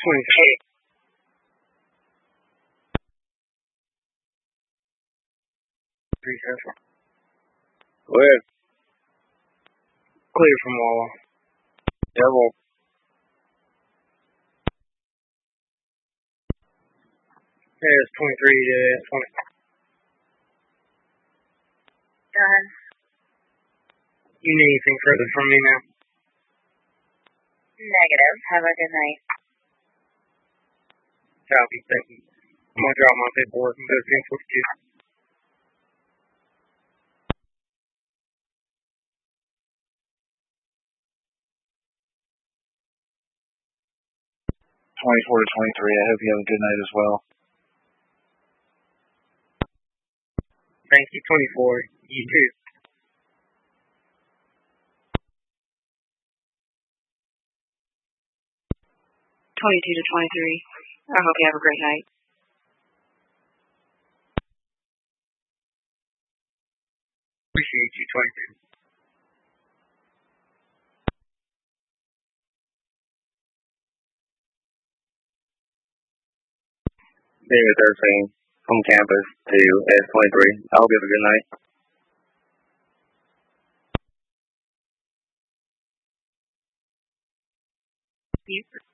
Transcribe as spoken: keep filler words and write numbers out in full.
twenty-three. Three Central. Clear. Clear from Wawa. Devil. Yeah, it's twenty-three to twenty. Done. You need anything further from me now? Negative. Have a good night. Copy. Thank you. I'm going to drop my paperwork and go to ten forty-two. twenty-four to twenty-three. I hope you have a good night as well. Thank you, twenty-four. You too. twenty-two to twenty-three. I hope you have a great night. Appreciate you, twenty-two. David thirteen from campus to S twenty-three. I hope you have a good night. You.